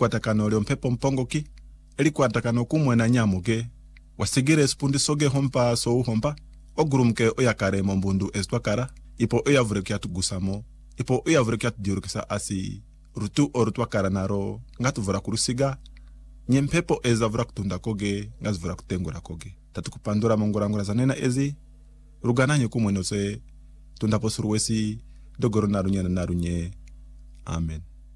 kwatakano leo mpepo mpongo ki eli kwatakano kumwe na nyamuge wasigire spundi soge hompa so hompa ogurumke oyakare mombundu estwakara ipo oyavure kia tugusamo ipo oyavure kia tudiurukisa asi rutu orutwakara naro ngatuvura kurusiga nyempepo ezavura kutunda koge ngazivura kutengura koge tatukupandura mongorangora zanena ezi rugananye kumwe nose tundaposuruwesi dogoro narunye. Amen.